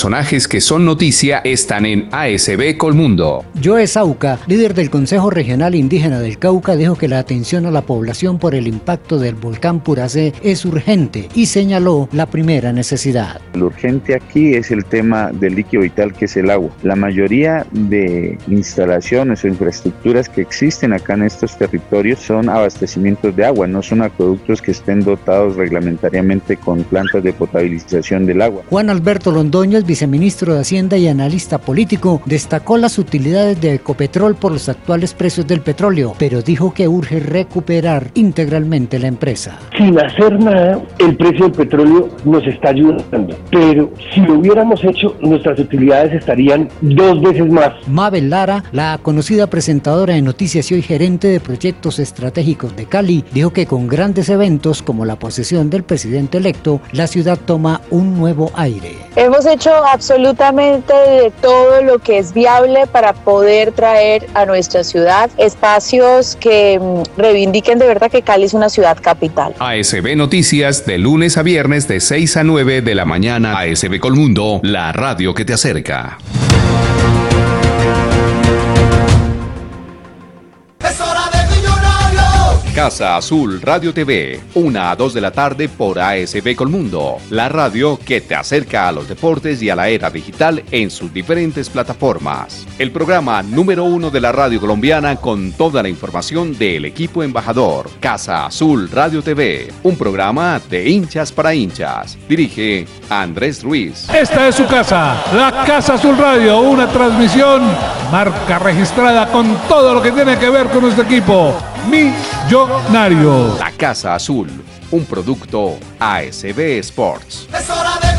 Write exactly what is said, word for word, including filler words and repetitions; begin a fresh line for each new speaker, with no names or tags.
personajes que son noticia están en A S B Colmundo.
Joe Sauca, líder del Consejo Regional Indígena del Cauca, dijo que la atención a la población por el impacto del volcán Puracé es urgente y señaló la primera necesidad.
Lo urgente aquí es el tema del líquido vital, que es el agua. La mayoría de instalaciones o infraestructuras que existen acá en estos territorios son abastecimientos de agua, no son acueductos que estén dotados reglamentariamente con plantas de potabilización del agua.
Juan Alberto Londoño, viceministro de Hacienda y analista político, destacó las utilidades de Ecopetrol por los actuales precios del petróleo, pero dijo que urge recuperar integralmente la empresa.
Sin hacer nada, el precio del petróleo nos está ayudando, pero si lo hubiéramos hecho, nuestras utilidades estarían dos veces más.
Mabel Lara, la conocida presentadora de Noticias y hoy gerente de proyectos estratégicos de Cali, dijo que con grandes eventos como la posesión del presidente electo, la ciudad toma un nuevo aire.
Hemos hecho absolutamente de todo lo que es viable para poder traer a nuestra ciudad espacios que reivindiquen de verdad que Cali es una ciudad capital.
A S B Noticias, de lunes a viernes de seis a nueve de la mañana. A S B Colmundo, la radio que te acerca. Casa Azul Radio T V, una a dos de la tarde por A S B Colmundo, la radio que te acerca a los deportes y a la era digital en sus diferentes plataformas. El programa número uno de la radio colombiana con toda la información del equipo embajador. Casa Azul Radio T V, un programa de hinchas para hinchas. Dirige Andrés Ruiz.
Esta es su casa, la Casa Azul Radio, una transmisión marca registrada con todo lo que tiene que ver con nuestro equipo. Millonario.
La Casa Azul, un producto A S B Sports.